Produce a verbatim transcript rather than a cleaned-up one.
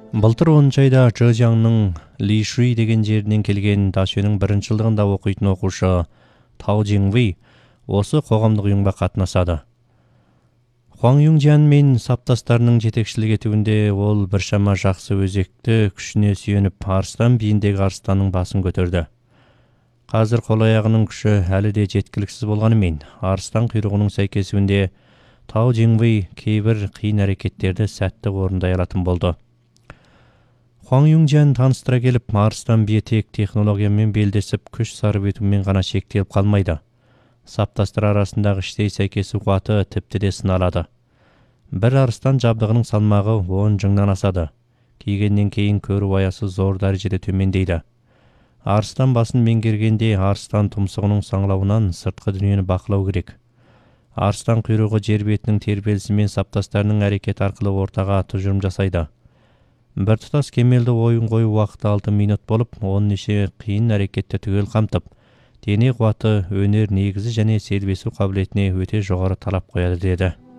Былтыр оныншы айда Зhejiangның Лишуй деген жерінен келген Дашөнің бірінші жылдығында оқитын оқушы Тау Жиңвей осы қоғамдық ұйымға қатынасады. Хуаң Юңжан мен саптастарының жетекшілік етуінде ол біршама жақсы өзекті күшіне сүйеніп арыстан биіндегі арыстанның басын көтерді. Қазір қол аяғының күші әлі де жеткіліксіз болғанымен, арыстан құйрығының сәйкесуінде Тау Жиңвей кейбір қиын әрекеттерді сәтті орындай алатын болды. Хуаң Юңжан таныстыра келіп, арыстан бие тек технологиямен белдесіп, күш сарып етумен ғана шектеліп қалмайды. Саптастар арасындағы іштей сәйкесу қуаты тіпті де сыналады. Бір арыстан жабдығының салмағы он жыңнан асады. Кигеннен кейін көру аясы зор дәрежеде төмендейді. Арыстан басын меңгергенде арыстан тұмсығының саңлауынан сыртқы дүниені бақылау керек. Арыстан құйрығы жер бетінің тербелісімен саптастарының әрекет арқылы ортаға тұжырым жасайды. Бір тұтас кемелді ойын қою уақыты алты минут болып, он неше қиын әрекетті түгел қамтып, дене қуаты, өнер негізі және селбесу қабілетіне өте жоғары талап қояды деді.